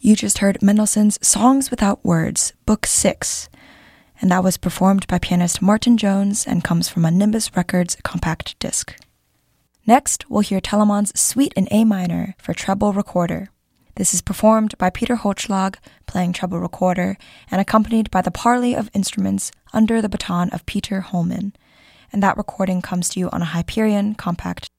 You just heard Mendelssohn's Songs Without Words, Book 6, and that was performed by pianist Martin Jones and comes from a Nimbus Records compact disc. Next, we'll hear Telemann's Suite in A minor for treble recorder. This is performed by Peter Holzschlag, playing treble recorder, and accompanied by the parley of instruments under the baton of Peter Holman. And that recording comes to you on a Hyperion compact